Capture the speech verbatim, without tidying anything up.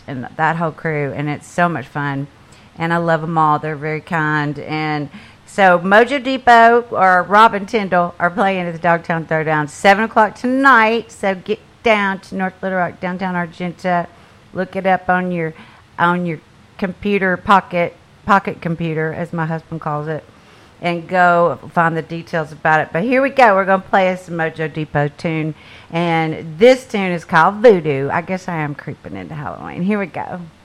and that whole crew, and it's so much fun. And I love them all. They're very kind. And so Mojo Depot or Robin Tyndall are playing at the Dogtown Throwdown seven o'clock tonight. So get down to North Little Rock, downtown Argenta. Look it up on your on your computer pocket pocket computer, as my husband calls it, and go find the details about it. But here we go. We're going to play us a Mojo Depot tune. And this tune is called Voodoo. I guess I am creeping into Halloween. Here we go.